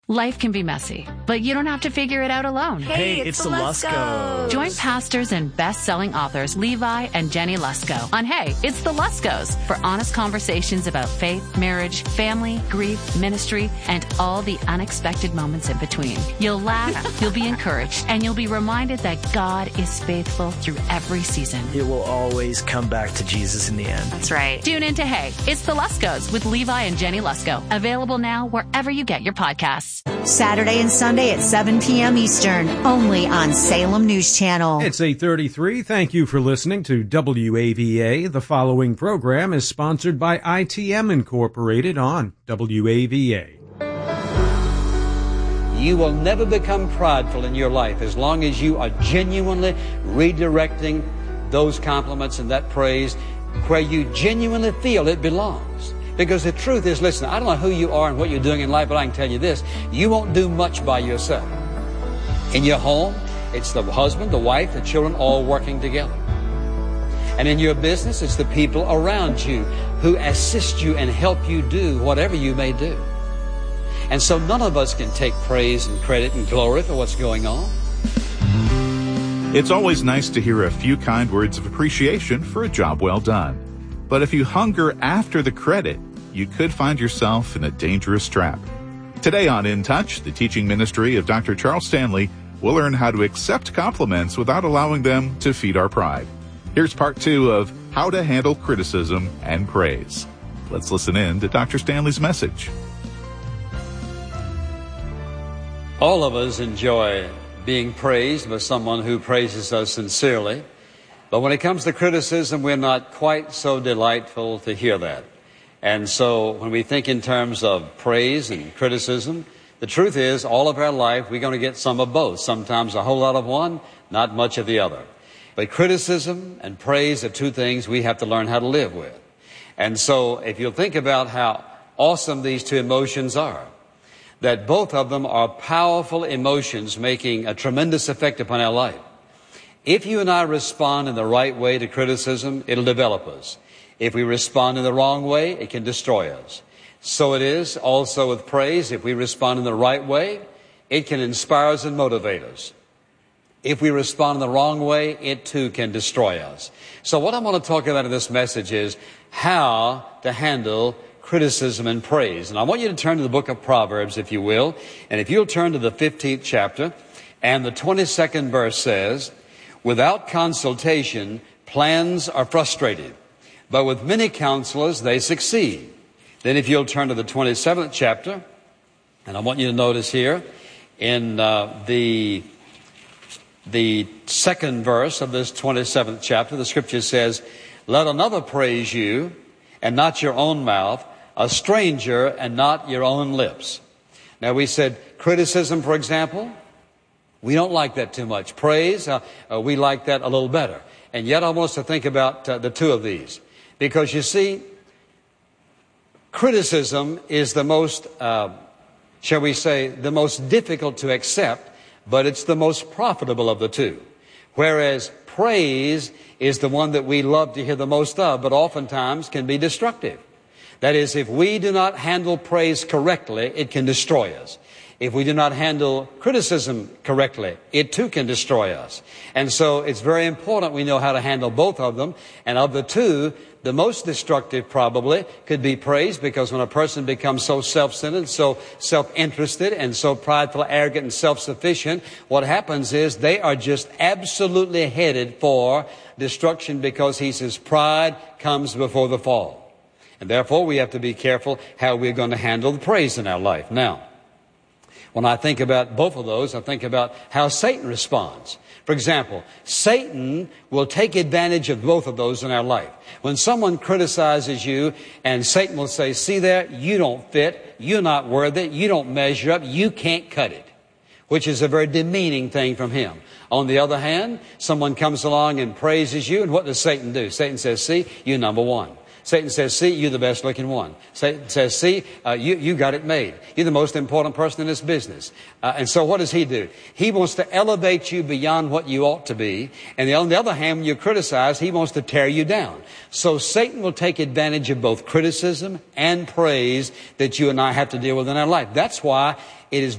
Life can be messy, but you don't have to figure it out alone. Hey, it's the Luskos. Join pastors and best-selling authors Levi and Jenny Lusko on Hey, It's the Luskos for honest conversations about faith, marriage, family, grief, ministry, and all the unexpected moments in between. You'll laugh, you'll be encouraged, and you'll be reminded that God is faithful through every season. It will always come back to Jesus in the end. That's right. Tune in to Hey, It's the Luskos with Levi and Jenny Lusko. Available now wherever you get your podcasts. Saturday and Sunday at 7 p.m. Eastern, only on Salem News Channel. It's 8:33. Thank you for listening to WAVA. The following program is sponsored by ITM Incorporated on WAVA. You will never become prideful in your life as long as you are genuinely redirecting those compliments and that praise where you genuinely feel it belongs. Because the truth is, listen, I don't know who you are and what you're doing in life, but I can tell you this. You won't do much by yourself. In your home, it's the husband, the wife, the children all working together. And in your business, it's the people around you who assist you and help you do whatever you may do. And so none of us can take praise and credit and glory for what's going on. It's always nice to hear a few kind words of appreciation for a job well done. But if you hunger after the credit, you could find yourself in a dangerous trap. Today on In Touch, the teaching ministry of Dr. Charles Stanley, will learn how to accept compliments without allowing them to feed our pride. Here's part 2 of How to Handle Criticism and Praise. Let's listen in to Dr. Stanley's message. All of us enjoy being praised by someone who praises us sincerely. But when it comes to criticism, we're not quite so delightful to hear that. And so when we think in terms of praise and criticism, the truth is all of our life we're going to get some of both. Sometimes a whole lot of one, not much of the other. But criticism and praise are two things we have to learn how to live with. And so if you'll think about how awesome these two emotions are, that both of them are powerful emotions making a tremendous effect upon our life. If you and I respond in the right way to criticism, it'll develop us. If we respond in the wrong way, it can destroy us. So it is also with praise. If we respond in the right way, it can inspire us and motivate us. If we respond in the wrong way, it too can destroy us. So what I want to talk about in this message is how to handle criticism and praise. And I want you to turn to the book of Proverbs, if you will. And if you'll turn to the 15th chapter, and the 22nd verse says, "Without consultation, plans are frustrated, but with many counselors they succeed." Then if you'll turn to the 27th chapter, and I want you to notice here in the second verse of this 27th chapter, the scripture says, "Let another praise you, and not your own mouth, a stranger and not your own lips." Now we said criticism, for example, we don't like that too much. Praise, we like that a little better. And yet I want us to think about the two of these. Because you see, criticism is the most, shall we say, the most difficult to accept, but it's the most profitable of the two. Whereas praise is the one that we love to hear the most of, but oftentimes can be destructive. That is, if we do not handle praise correctly, it can destroy us. If we do not handle criticism correctly, it too can destroy us. And so it's very important we know how to handle both of them. And of the two, the most destructive probably could be praise, because when a person becomes so self-centered, so self-interested, and so prideful, arrogant, and self-sufficient, what happens is they are just absolutely headed for destruction, because he says pride comes before the fall. And therefore we have to be careful how we're going to handle the praise in our life. Now, when I think about both of those, I think about how Satan responds. For example, Satan will take advantage of both of those in our life. When someone criticizes you, and Satan will say, "See there, you don't fit, you're not worthy, you don't measure up, you can't cut it," which is a very demeaning thing from him. On the other hand, someone comes along and praises you, and what does Satan do? Satan says, "See, you're number one." Satan says, "See, you're the best looking one." Satan says, "See, you got it made. You're the most important person in this business." And so what does he do? He wants to elevate you beyond what you ought to be. And on the other hand, when you criticize, he wants to tear you down. So Satan will take advantage of both criticism and praise that you and I have to deal with in our life. That's why it is